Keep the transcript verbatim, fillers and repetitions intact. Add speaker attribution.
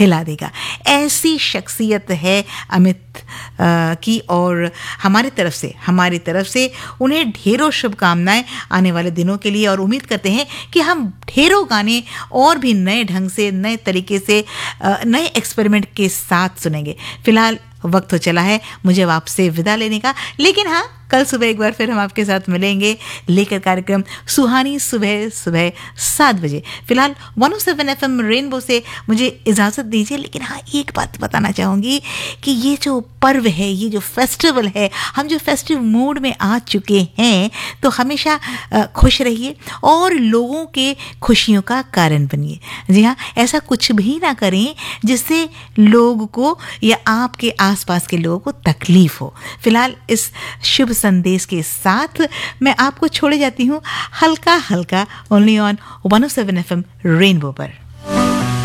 Speaker 1: हिला देगा। ऐसी शख्सियत है अमित आ, की, और हमारी तरफ से हमारी तरफ से उन्हें ढेरों शुभकामनाएं आने वाले दिनों के लिए, और उम्मीद करते हैं कि हम ढेरों गाने और भी नए ढंग से, नए तरीके से, नए एक्सपेरिमेंट के साथ सुनेंगे। फिलहाल वक्त हो चला है मुझे अब आपसे विदा लेने का, लेकिन हाँ, कल सुबह एक बार फिर हम आपके साथ मिलेंगे लेकर कार्यक्रम सुहानी सुबह सुबह सात बजे। फिलहाल one O seven F M rainbow से मुझे इजाज़त दीजिए, लेकिन हाँ, एक बात बताना चाहूँगी कि ये जो पर्व है, ये जो फेस्टिवल है, हम जो फेस्टिव मूड में आ चुके हैं, तो हमेशा खुश रहिए और लोगों के खुशियों का कारण बनिए। जी हाँ, ऐसा कुछ भी ना करें जिससे लोग को या आपके आसपास के लोगों को तकलीफ हो। फिलहाल इस शुभ संदेश के साथ मैं आपको छोड़े जाती हूँ हल्का हल्का only on one O seven F M rainbow पर।